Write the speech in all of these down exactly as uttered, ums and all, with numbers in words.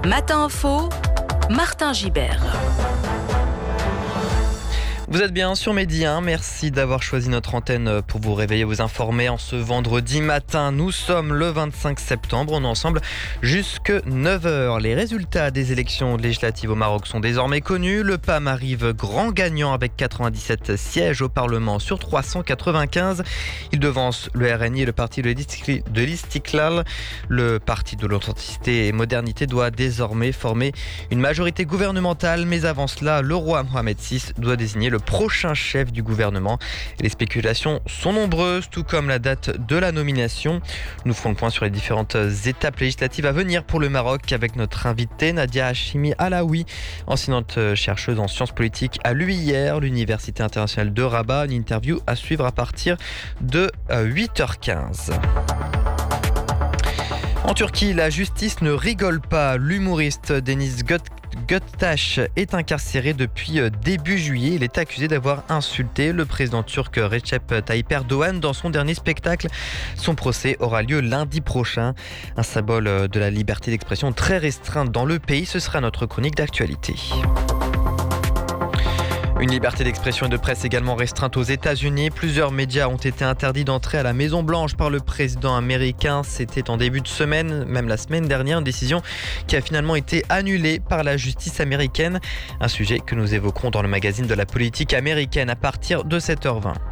Matin Info, Martin Gibert. Vous êtes bien sur Midi un, merci d'avoir choisi notre antenne pour vous réveiller, vous informer en ce vendredi matin. Nous sommes le vingt-cinq septembre, on est ensemble jusque neuf heures. Les résultats des élections législatives au Maroc sont désormais connus. Le P A M arrive grand gagnant avec quatre-vingt-dix-sept sièges au Parlement sur trois cent quatre-vingt-quinze. Il devance le R N I et le parti de l'Istiklal. Le parti de l'authenticité et modernité doit désormais former une majorité gouvernementale, mais avant cela, le roi Mohamed six doit désigner le prochain chef du gouvernement. Et les spéculations sont nombreuses, tout comme la date de la nomination. Nous ferons le point sur les différentes étapes législatives à venir pour le Maroc avec notre invitée Nadia Hachimi Alaoui, enseignante chercheuse en sciences politiques à l'U I R, l'Université internationale de Rabat. Une interview à suivre à partir de huit heures quinze. En Turquie, la justice ne rigole pas. L'humoriste Deniz Göktaş est incarcéré depuis début juillet. Il est accusé d'avoir insulté le président turc Recep Tayyip Erdogan dans son dernier spectacle. Son procès aura lieu lundi prochain. Un symbole de la liberté d'expression très restreinte dans le pays. Ce sera notre chronique d'actualité. Une liberté d'expression et de presse également restreinte aux États-Unis. Plusieurs médias ont été interdits d'entrer à la Maison-Blanche par le président américain. C'était en début de semaine, même la semaine dernière, une décision qui a finalement été annulée par la justice américaine. Un sujet que nous évoquerons dans le magazine de la politique américaine à partir de sept heures vingt.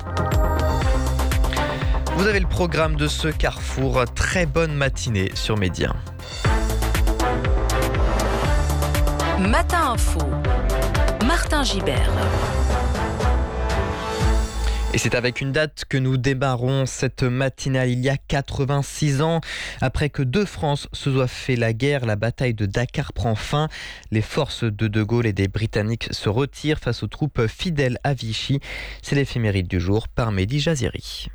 Vous avez le programme de ce Carrefour. Très bonne matinée sur Média. Matin Info, Martin Gibert. Et c'est avec une date que nous démarrons cette matinale il y a quatre-vingt-six ans. Après que deux France se soient fait la guerre, la bataille de Dakar prend fin. Les forces de De Gaulle et des Britanniques se retirent face aux troupes fidèles à Vichy. C'est l'éphéméride du jour par Mehdi Jaziri.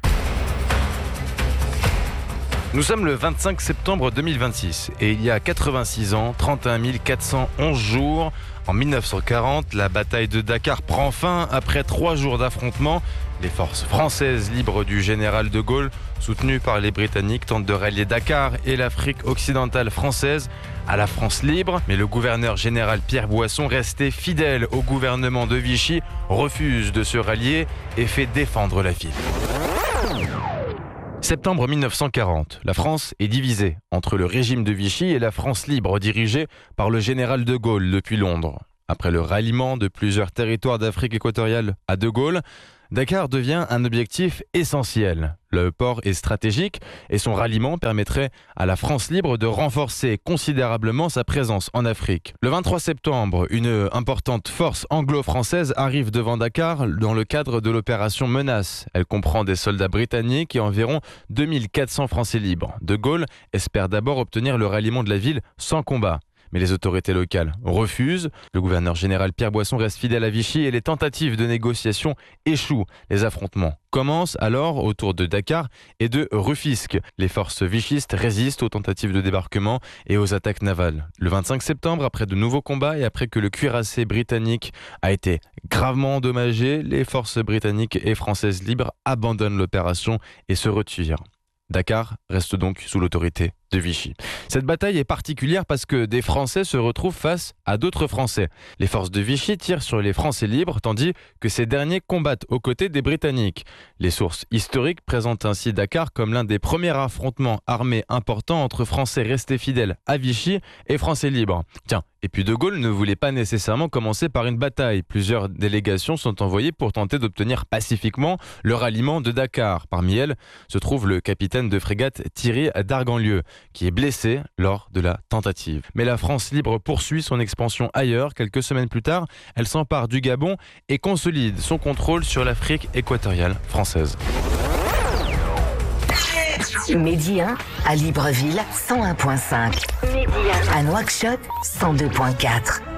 Nous sommes le vingt-cinq septembre deux mille vingt-six et il y a quatre-vingt-six ans, trente et un mille quatre cent onze jours, en mille neuf cent quarante, la bataille de Dakar prend fin. Après trois jours d'affrontements, les forces françaises libres du général de Gaulle, soutenues par les Britanniques, tentent de rallier Dakar et l'Afrique occidentale française à la France libre. Mais le gouverneur général Pierre Boisson, resté fidèle au gouvernement de Vichy, refuse de se rallier et fait défendre la ville. Septembre mille neuf cent quarante, la France est divisée entre le régime de Vichy et la France libre dirigée par le général de Gaulle depuis Londres. Après le ralliement de plusieurs territoires d'Afrique équatoriale à de Gaulle, Dakar devient un objectif essentiel. Le port est stratégique et son ralliement permettrait à la France libre de renforcer considérablement sa présence en Afrique. Le vingt-trois septembre, une importante force anglo-française arrive devant Dakar dans le cadre de l'opération Menace. Elle comprend des soldats britanniques et environ deux mille quatre cents Français libres. De Gaulle espère d'abord obtenir le ralliement de la ville sans combat. Mais les autorités locales refusent. Le gouverneur général Pierre Boisson reste fidèle à Vichy et les tentatives de négociation échouent. Les affrontements commencent alors autour de Dakar et de Rufisque. Les forces vichistes résistent aux tentatives de débarquement et aux attaques navales. Le vingt-cinq septembre, après de nouveaux combats et après que le cuirassé britannique a été gravement endommagé, les forces britanniques et françaises libres abandonnent l'opération et se retirent. Dakar reste donc sous l'autorité de Vichy. Cette bataille est particulière parce que des Français se retrouvent face à d'autres Français. Les forces de Vichy tirent sur les Français libres, tandis que ces derniers combattent aux côtés des Britanniques. Les sources historiques présentent ainsi Dakar comme l'un des premiers affrontements armés importants entre Français restés fidèles à Vichy et Français libres. Tiens, et puis De Gaulle ne voulait pas nécessairement commencer par une bataille. Plusieurs délégations sont envoyées pour tenter d'obtenir pacifiquement le ralliement de Dakar. Parmi elles se trouve le capitaine de frégate Thierry d'Arganlieu, qui est blessé lors de la tentative. Mais la France libre poursuit son expansion ailleurs. Quelques semaines plus tard, elle s'empare du Gabon et consolide son contrôle sur l'Afrique équatoriale française. Midi un à Libreville cent un virgule cinq. À Nouakchott cent deux virgule quatre.